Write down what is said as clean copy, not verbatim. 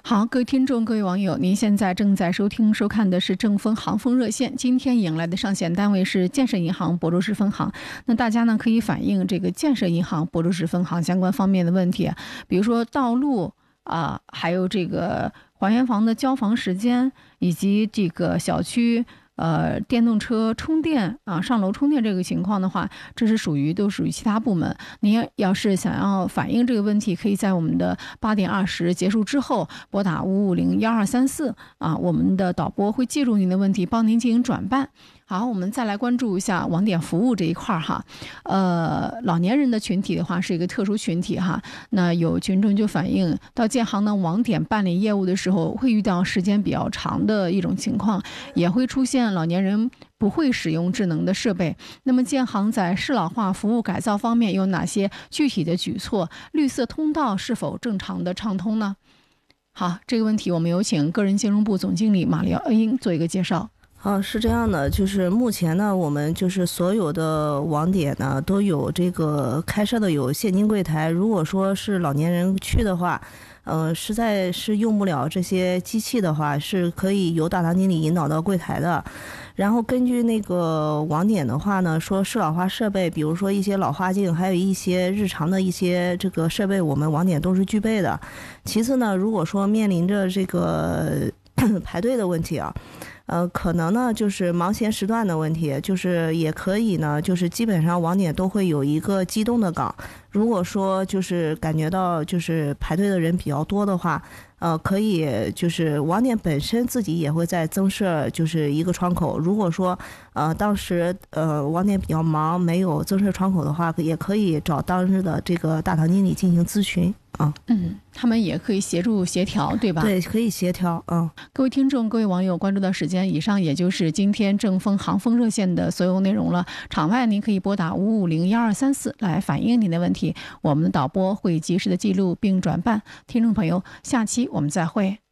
好，各位听众，各位网友，您现在正在收听收看的是正风航风热线。今天迎来的上线单位是建设银行亳州市分行。那大家呢可以反映这个建设银行亳州市分行相关方面的问题，比如说道路还有这个还原房的交房时间，以及这个小区电动车充电上楼充电这个情况的话，这是都属于其他部门。您要是想要反映这个问题，可以在我们的8点20结束之后拨打5501234我们的导播会记住您的问题，帮您进行转办。好，我们再来关注一下网点服务这一块哈。老年人的群体的话是一个特殊群体哈。那有群众就反映到建行的网点办理业务的时候，会遇到时间比较长的一种情况，也会出现老年人不会使用智能的设备。那么建行在适老化服务改造方面有哪些具体的举措？绿色通道是否正常的畅通呢？好，这个问题我们有请个人金融部总经理马廖恩英做一个介绍。 是这样的，就是目前呢，我们就是所有的网点呢都有这个开设的有现金柜台。如果说是老年人去的话，实在是用不了这些机器的话，是可以由大堂经理引导到柜台的。然后根据那个网点的话呢，说适老化设备，比如说一些老花镜，还有一些日常的一些这个设备，我们网点都是具备的。其次呢，如果说面临着这个排队的问题可能呢就是忙闲时段的问题，就是也可以呢，就是基本上网点都会有一个机动的岗。如果说就是感觉到就是排队的人比较多的话，可以就是网点本身自己也会再增设就是一个窗口。如果说当时网点比较忙没有增设窗口的话，也可以找当日的这个大堂经理进行咨询他们也可以协助协调，对吧？ 对，可以协调各位听众，各位网友，关注到时间，以上也就是今天正风航风热线的所有内容了。场外您可以拨打5501234来反映您的问题，我们的导播会及时的记录并转办。听众朋友，下期我们再会。